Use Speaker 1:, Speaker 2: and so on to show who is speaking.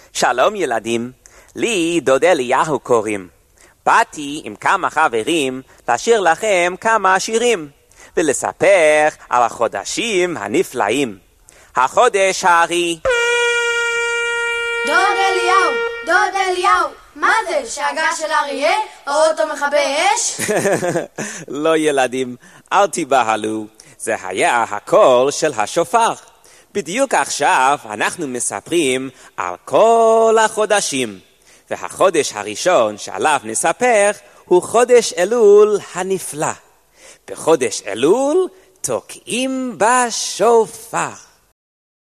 Speaker 1: שלום ילדים, לי דוד אליהו קוראים. באתי עם כמה חברים לשיר לכם כמה שירים, ולספר על החודשים הנפלאים. החודש הארי.
Speaker 2: דוד אליהו, מה זה? שאגה של אריה? אוטו מכבי אש?
Speaker 1: לא ילדים, אל תיבהלו, זה היה הקול של השופר. בדיוק עכשיו אנחנו מספרים על כל החודשים, והחודש הראשון שעליו נספר הוא חודש אלול הנפלא. בחודש אלול תוקעים בשופר.